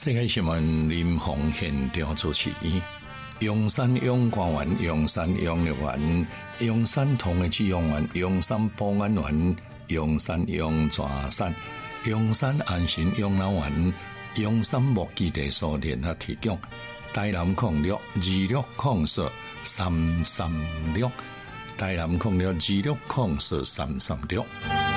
世界新闻林鸿现场主持。阳山阳官员、阳山阳立员、阳山同的志勇员、阳山保安员、阳山阳抓山、阳山安心养老院、阳山木基地所联合提供。台南062604336，台南062604336。